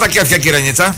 Τα κέφια, Κυρανίτσα.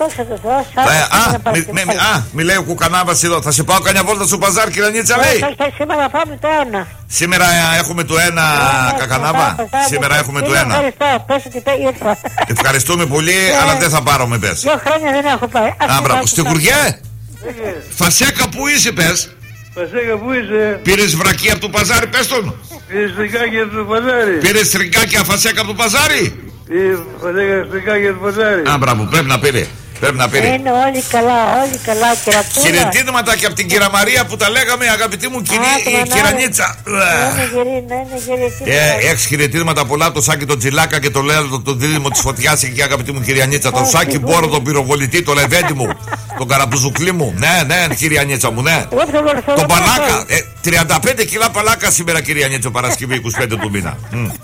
Μη λέει ο Κουκανάβας εδώ. Θα σε πάω κανένα βόλτα στο παζάρ, Κυρανίτσα, λέει. Σήμερα πάμε το ένα. Σήμερα έχουμε το ένα, Κακανάβα. Σήμερα έχουμε το ένα. Ευχαριστούμε πολύ, αλλά δεν θα πάρω, με πες. 2 χρόνια δεν έχω πάει. Μπράβο. Στην Κουριέ. Φασέκα, που είσαι, πες. Φασέκα, που είσαι. Πήρες βρακή από το παζάρι, πες τον. Πήρες τρικάκια από το παζάρι. Πήρες τρικάκια φασέκα από το παζάρι. Φασέκα, τρικάκια από το παζάρι. Μπράβο, πρέπει να πήρε. Είναι όλοι καλά, κυρατούλα. Χαιρετίσματα και από την κυρία Μαρία που τα λέγαμε, αγαπητή μου Κυρανίτσα. Έχεις χαιρετίσματα πολλά από το Σάκη τον Τζιλάκα και το Λέαλο, τον δίδυμο της Φωτιάς εκεί, αγαπητή μου Κυρανίτσα. Το Σάκη Μπόρο, τον πυροβολητή, το Λεβέντι μου, τον Καραπουζουκλή μου. Ναι, Κυρανίτσα μου, ναι. Τον Παλάκα, 35 κιλά Παλάκα σήμερα, Κυρανίτσα, Παρασκευή 25 του μήνα.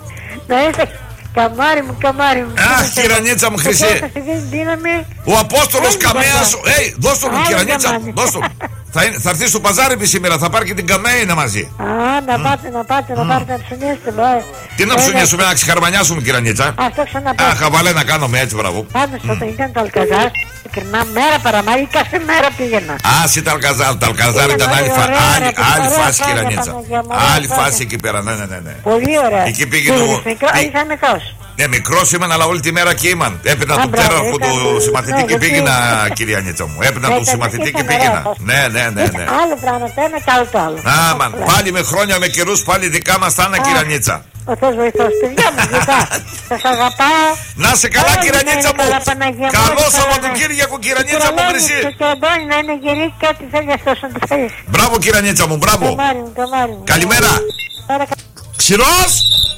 Καμάρι μου. Αχ, Κυρανίτσα μου, χρυσή. Ο Απόστολος Καμέας. Δώσ' τον, Κυρανίτσα, δώσ' τον. Θα έρθει στο παζάρι σήμερα, θα πάρει και την Καμέινα μαζί. Να πάτε να ψουνίσετε. Τι να ψουνίσουμε, να ξεχαρμανιάσουμε, Κυρανίτσα. Αυτό ξαναπάτε. Χαβαλέ να κάνουμε έτσι, μπράβο. Πάντως όταν ήταν το Αλκαζάρ, ειλικρινά μέρα παραμάρι, κάθε μέρα πήγαινα. Ήταν το Αλκαζάρ ήταν άλλη φάση, Κυρανίτσα. Άλλη φάση εκεί πέρα, ναι. Πολύ ωραία. Εκεί πήγαινε. Ήσαν μικρός. Ναι, μικρός ήμουν, αλλά όλη τη μέρα εκεί ήμουν. Έπαιρνα το πτέρα από το συμμαθητή και πήγαινα, Κυρανίτσα μου. Έπαιρνα το συμμαθητή και πήγαινα. Ναι. Άλλο πράγμα το ένα και άλλο το άλλο. Άμαν, πάλι με χρόνια, με καιρούς, πάλι δικά μας θα είναι, Κυρανίτσα. Ο Θεός βοηθός, παιδιά μου, σας αγαπάω. Να σε καλά, Κυρανίτσα μου. Καλό Σαββατοκύριακο, Κυρανίτσα μου, χρυσή. Και ο Αντώνη να είναι γερή και ό,τι θέλει αυτός να του θέλει. Μπράβο, Κυρανίτσα μου, μπράβο. Καλημέρα. Ξηρός.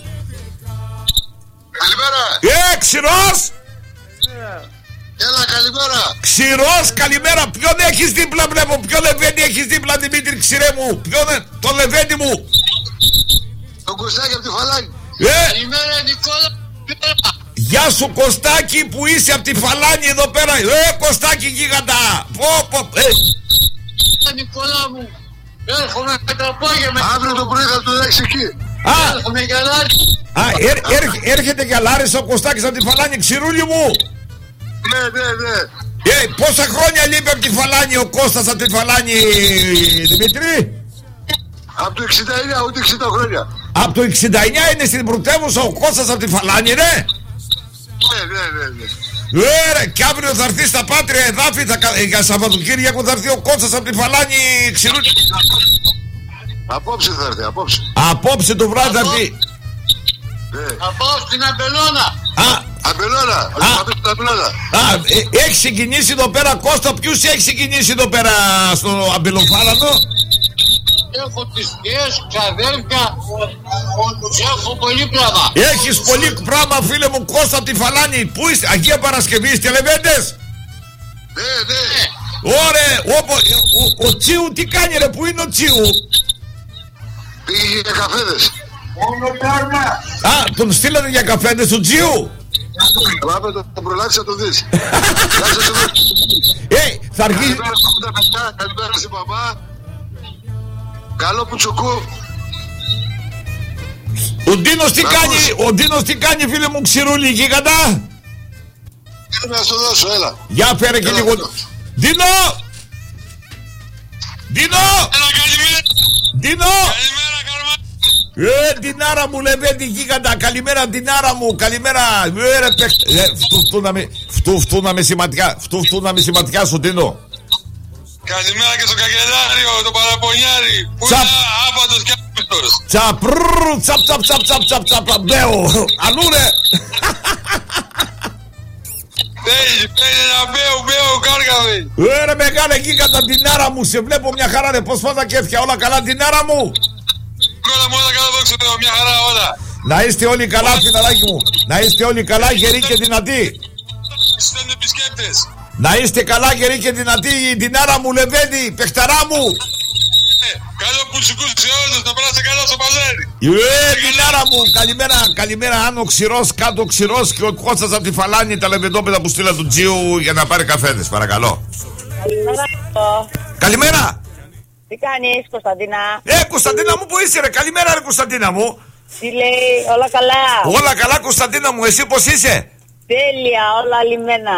Καλημέρα. Ξηρός. Έλα, καλημέρα. Ξηρός, καλημέρα. Ποιον έχεις δίπλα, βλέπω. Ποιον Λεβέντη έχεις δίπλα, Δημήτρη, ξηρέ μου. Ποιον, τον Λεβέντη μου. Τον Κωστάκη από τη Φαλάνη. Καλημέρα, Νικόλα. Γεια σου, Κωστάκη, που είσαι από τη Φαλάνη εδώ πέρα. Κωστάκη γίγαντα. Νικόλα μου. Έρχομαι με το απόγευμα. Αύριο το πρωί θα το έχεις εκεί. Έρχομαι για Λάρισα. Έρχεται για Λάρισα ο Κωστάκης από τη Φαλάνη, ξηρούλι μου. Ναι. Πόσα χρόνια λείπει από τη Φαλάνη ο Κώστας από τη Φαλάνη, Δημήτρη? Από το 69, ούτε 60 χρόνια. Από το 69 είναι στην πρωτεύουσα ο Κώστας από τη Φαλάνη, ναι. Ναι. Και αύριο θα έρθει στα Πάτρια εδάφη, για Σαββατοκύριακο θα έρθει ο Κώστας από τη Φαλάνη, ξηρούλι. Απόψε θα έρθει, απόψε. Απόψε το βράδυ θα έρθει. Θα πάω στην Αμπελώνα. Αμπελώνα. Έχει συγκινήσει εδώ πέρα, Κώστα, ποιους έχει συγκινήσει εδώ πέρα στο Αμπελοφάλανο? Έχω τις θείες, ξαδέρφια. Έχω πολύ πράγμα. Έχεις πολύ πράγμα, φίλε μου, Κώστα από τη Φαλάνη. Πού είστε, Αγία Παρασκευή, είστε Λεβέντες? Ναι. Ωραία, ο Τσίου τι κάνει ρε, πού είναι ο Τσίου? Πήγε για καφέδες. Τον στείλατε για καφέδες του Τσίου? Πάμε το προλάβεις να το δεις. Θα αρχίσει. Καλημέρα στην μαμά. Καλό πουτσουκού. Ο Ντίνος τι κάνει, φίλε μου, ξηρούλι γίγαντα? Να σου δώσω, έλα. Για φέρε και λίγο. Ντίνο! Ντινάρα μου, Λεβέντη γίγαντα. Καλημέρα, Ντινάρα μου. Καλημέρα. Φτούφτουνα με σηματιά σου, Ντίνο. Καλημέρα και στο Καγκελάριο, το Παραπονιάρι. Που είναι άπαντος και άπαντος. Τσαπρρρρ, τσαπ, μπέο. Αλλού ρε. Θέλει ένα μπέο κάργαμε. Ρε μεγάλε γίγαντα, Ντινάρα μου. Σε βλέπω μια χαρά ρε, πώς φάτα κέφια. Όλα καλά, Ντινάρα μου? Όλα μου, όλα καλά, δόξα τω, μια χαρά όλα. Να είστε όλοι καλά, φιλαράκι μου. Να είστε όλοι καλά, γεροί και δυνατοί. Είστε επισκέπτες. Να είστε καλά, γεροί και δυνατοί. Η Ντινάρα μου, Λεβέντη, παιχταρά μου. Καλό πουτσουκούς σε όλους, να περάσετε καλά στο παζάρι. Ντινάρα μου, καλημέρα. Άνω ξηρός, κάτω ξηρός και ο Κώστας από τη Φαλάνη, τα λεβεντόπεδα που στείλα του Τζίου για να πάρει καφέδες, παρακαλώ. Καλημέρα. Τι κάνεις, Κωνσταντίνα? Κωνσταντίνα μου, που είσαι ρε? Καλημέρα ρε Κωνσταντίνα μου. Τι λέει, όλα καλά? Όλα καλά, Κωνσταντίνα μου, εσύ πως είσαι? Τέλεια, όλα λιμένα.